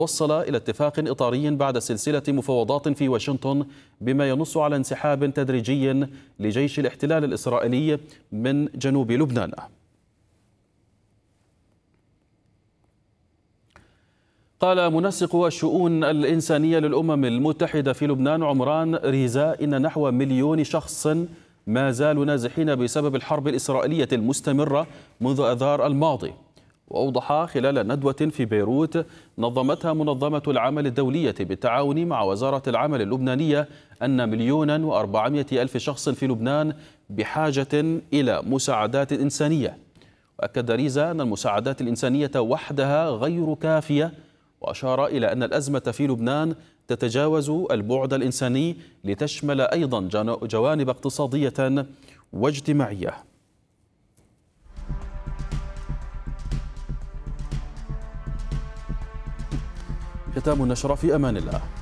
وصل إلى اتفاق إطاري بعد سلسلة مفاوضات في واشنطن بما ينص على انسحاب تدريجي لجيش الاحتلال الإسرائيلي من جنوب لبنان. قال منسق الشؤون الإنسانية للأمم المتحدة في لبنان عمران ريزا إن نحو 1,000,000 شخص ما زالوا نازحين بسبب الحرب الإسرائيلية المستمرة منذ آذار الماضي. وأوضح خلال ندوة في بيروت نظمتها منظمة العمل الدولية بالتعاون مع وزارة العمل اللبنانية أن 1,400,000 شخص في لبنان بحاجة إلى مساعدات إنسانية. وأكد ريزا أن المساعدات الإنسانية وحدها غير كافية، وأشار إلى أن الأزمة في لبنان تتجاوز البعد الإنساني لتشمل أيضا جوانب اقتصادية واجتماعية. ختام النشرة، في أمان الله.